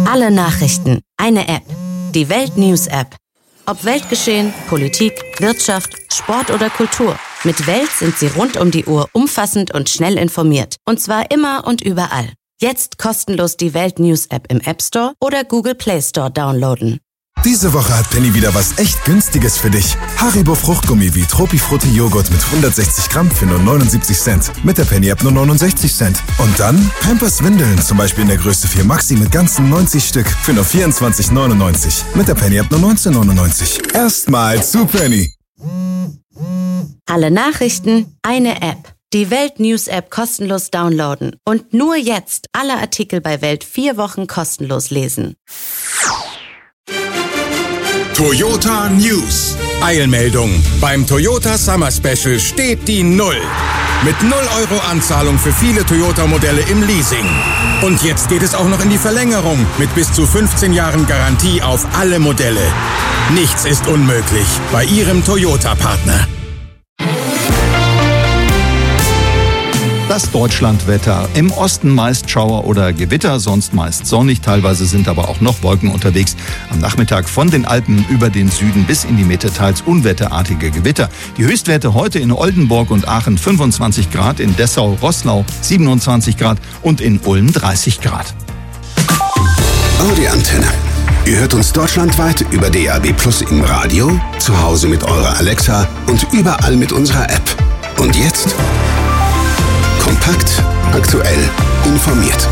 Alle Nachrichten, eine App. Die Welt News App. Ob Weltgeschehen, Politik, Wirtschaft, Sport oder Kultur. Mit Welt sind Sie rund um die Uhr umfassend und schnell informiert. Und zwar immer und überall. Jetzt kostenlos die Welt News App im App Store oder Google Play Store downloaden. Diese Woche hat Penny wieder was echt Günstiges für dich. Haribo Fruchtgummi wie Tropifrutti Joghurt mit 160 Gramm für nur 79 Cent. Mit der Penny-App nur 69 Cent. Und dann Pampers Windeln, zum Beispiel in der Größe 4 Maxi mit ganzen 90 Stück für nur 24,99. Mit der Penny-App nur 19,99. Erstmal zu Penny. Alle Nachrichten, eine App. Die Welt News App kostenlos downloaden. Und nur jetzt alle Artikel bei Welt 4 Wochen kostenlos lesen. Toyota News. Eilmeldung. Beim Toyota Summer Special steht die 0. Mit 0 € Anzahlung für viele Toyota-Modelle im Leasing. Und jetzt geht es auch noch in die Verlängerung mit bis zu 15 Jahren Garantie auf alle Modelle. Nichts ist unmöglich bei Ihrem Toyota-Partner. Das Deutschlandwetter. Im Osten meist Schauer oder Gewitter, sonst meist sonnig. Teilweise sind aber auch noch Wolken unterwegs. Am Nachmittag von den Alpen über den Süden bis in die Mitte teils unwetterartige Gewitter. Die Höchstwerte heute in Oldenburg und Aachen 25 Grad, in Dessau, Roßlau 27 Grad und in Ulm 30 Grad. Audi Antenne. Ihr hört uns deutschlandweit über DAB+ im Radio, zu Hause mit eurer Alexa und überall mit unserer App. Und jetzt kompakt, aktuell, informiert.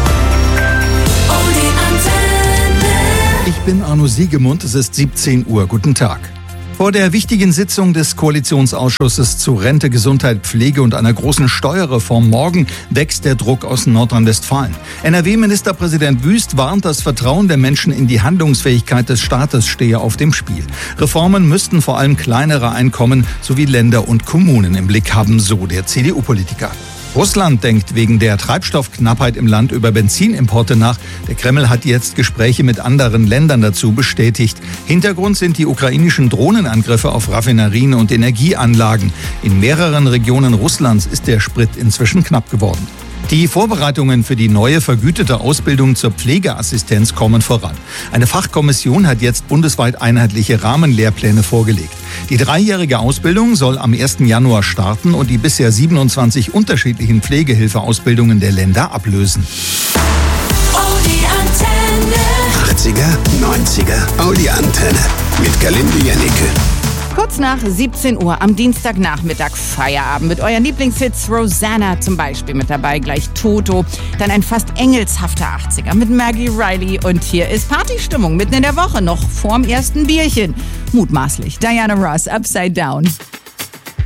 Ich bin Arno Siegemund, es ist 17 Uhr. Guten Tag. Vor der wichtigen Sitzung des Koalitionsausschusses zu Rente, Gesundheit, Pflege und einer großen Steuerreform morgen wächst der Druck aus Nordrhein-Westfalen. NRW-Ministerpräsident Wüst warnt, das Vertrauen der Menschen in die Handlungsfähigkeit des Staates stehe auf dem Spiel. Reformen müssten vor allem kleinere Einkommen sowie Länder und Kommunen im Blick haben, so der CDU-Politiker. Russland denkt wegen der Treibstoffknappheit im Land über Benzinimporte nach. Der Kreml hat jetzt Gespräche mit anderen Ländern dazu bestätigt. Hintergrund sind die ukrainischen Drohnenangriffe auf Raffinerien und Energieanlagen. In mehreren Regionen Russlands ist der Sprit inzwischen knapp geworden. Die Vorbereitungen für die neue vergütete Ausbildung zur Pflegeassistenz kommen voran. Eine Fachkommission hat jetzt bundesweit einheitliche Rahmenlehrpläne vorgelegt. Die 3-jährige Ausbildung soll am 1. Januar starten und die bisher 27 unterschiedlichen Pflegehilfeausbildungen der Länder ablösen. Audi Antenne. 80er, 90er, Audi Antenne. Mit Galinde Janneke. Kurz nach 17 Uhr am Dienstagnachmittag Feierabend mit euren Lieblingshits. Rosanna zum Beispiel mit dabei, gleich Toto. Dann ein fast engelshafter 80er mit Maggie Riley. Und hier ist Partystimmung mitten in der Woche, noch vorm ersten Bierchen. Mutmaßlich Diana Ross, Upside Down.